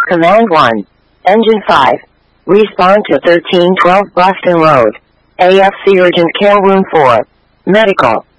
Command 1. Engine 5. Respond to 1312 Boston Road. AFC Urgent Care Room 4. Medical.